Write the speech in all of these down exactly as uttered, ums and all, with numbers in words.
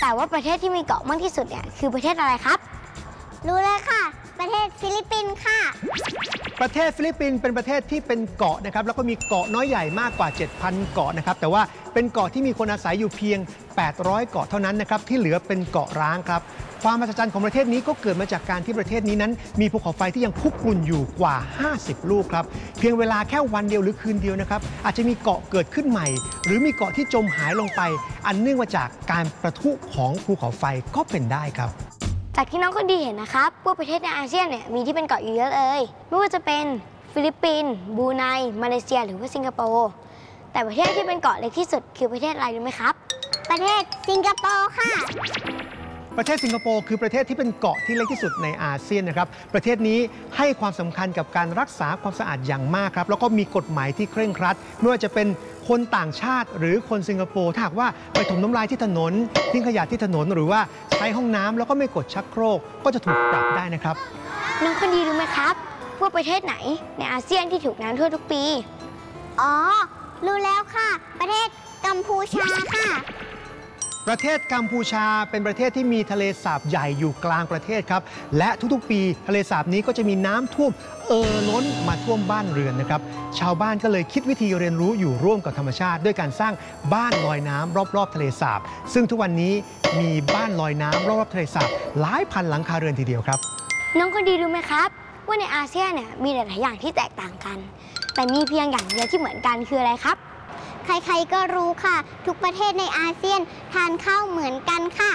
แต่ว่าประเทศที่มีเกาะมากที่สุดเนี่ยคือประเทศอะไรครับรู้เลยค่ะประเทศฟิลิปปินส์ค่ะประเทศฟิลิปปินส์เป็นประเทศที่เป็นเกาะนะครับแล้วก็มีเกาะน้อยใหญ่มากกว่า เจ็ดพัน เกาะนะครับแต่ว่าเป็นเกาะที่มีคนอาศัยอยู่เพียง แปดร้อย เกาะเท่านั้นนะครับที่เหลือเป็นเกาะร้างครับความมหัศจรรย์ของประเทศนี้ก็เกิดมาจากการที่ประเทศนี้นั้นมีภูเขาไฟที่ยังคุกรุ่นอยู่กว่า ห้าสิบ ลูกครับเพียงเวลาแค่วันเดียวหรือคืนเดียวนะครับอาจจะมีเกาะเกิดขึ้นใหม่หรือมีเกาะที่จมหายลงไปอันเนื่องมาจากการประทุของภูเขาไฟก็เป็นได้ครับจากที่น้องคนดีเห็นนะครับพวกประเทศในอาเซียนเนี่ยมีที่เป็นเกาะอยู่เยอะเลยไม่ว่าจะเป็นฟิลิปปินส์บรูไนมาเลเซียหรือว่าสิงคโปร์แต่ประเทศที่เป็นเกาะเล็กที่สุดคือประเทศอะไรรู้ไหมครับประเทศสิงคโปร์ค่ะประเทศสิงคโปร์คือประเทศที่เป็นเกาะที่เล็กที่สุดในอาเซียนนะครับประเทศนี้ให้ความสำคัญกับการรักษาความสะอาดอย่างมากครับแล้วก็มีกฎหมายที่เคร่งครัดไม่ว่าจะเป็นคนต่างชาติหรือคนสิงคโปร์ถ้าหากว่าไปถมน้ำลายที่ถนนทิ้งขยะที่ถนนหรือว่าใช้ห้องน้ำแล้วก็ไม่กดชักโครกก็จะถูกปรับได้นะครับน้องคนดีรู้ไหมครับพวกประเทศไหนในอาเซียนที่ถูกน้ำท่วมทุกปีอ๋อรู้แล้วค่ะประเทศกัมพูชาค่ะประเทศกัมพูชาเป็นประเทศที่มีทะเลสาบใหญ่อยู่กลางประเทศครับและทุกๆปีทะเลสาบนี้ก็จะมีน้ำท่วมเอ่อล้นมาท่วมบ้านเรือนนะครับชาวบ้านก็เลยคิดวิธีเรียนรู้อยู่ร่วมกับธรรมชาติด้วยการสร้างบ้านลอยน้ำรอบๆทะเลสาบซึ่งทุกวันนี้มีบ้านลอยน้ำรอบๆทะเลสาบหลายพันหลังคาเรือนทีเดียวครับน้องคนดีรู้ไหมครับว่าในอาเซียนเนี่ยมีหลายๆอย่างที่แตกต่างกันแต่มีเพียงอย่างเดียวที่เหมือนกันคืออะไรครับใครๆก็รู้ค่ะทุกประเทศในอาเซียนทานข้าวเหมือนกันค่ะ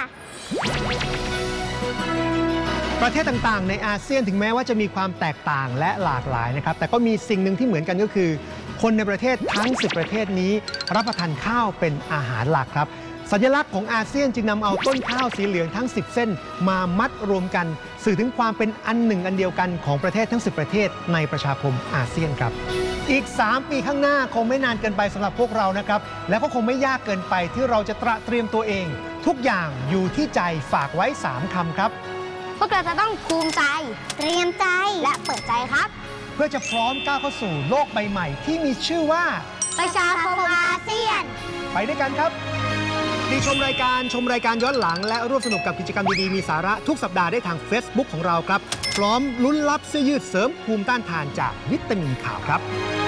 ประเทศต่างๆในอาเซียนถึงแม้ว่าจะมีความแตกต่างและหลากหลายนะครับแต่ก็มีสิ่งหนึ่งที่เหมือนกันก็คือคนในประเทศทั้งสิบประเทศนี้รับประทานข้าวเป็นอาหารหลักครับสัญลักษณ์ของอาเซียนจึงนำเอาต้นข้าวสีเหลืองทั้งสิบเส้นมามัดรวมกันสื่อถึงความเป็นอันหนึ่งอันเดียวกันของประเทศทั้งสิบประเทศในประชาคมอาเซียนครับอีกสามปีข้างหน้าคงไม่นานเกินไปสำหรับพวกเรานะครับและก็คงไม่ยากเกินไปที่เราจะตระเตรียมตัวเองทุกอย่างอยู่ที่ใจฝากไว้สามคำครับพวกเราจะต้องภูมิใจเตรียมใจและเปิดใจครับเพื่อจะพร้อมก้าวเข้าสู่โลกใบใหม่ที่มีชื่อว่าประชาคมอาเซียนไปด้วยกันครับติชมรายการชมรายการย้อนหลังและร่วมสนุกกับกิจกรรมดีๆมีสาระทุกสัปดาห์ได้ทาง Facebook ของเราครับพร้อมลุ้นรับเสื้อยืดเสริมภูมิต้านทานจากวิตามินขาวครับ